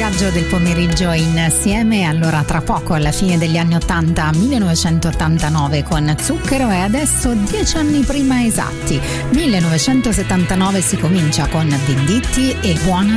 viaggio del pomeriggio insieme. Allora, tra poco, alla fine degli anni 80, 1989 con Zucchero, e adesso 10 anni prima esatti, 1979, si comincia con Venditti e Buona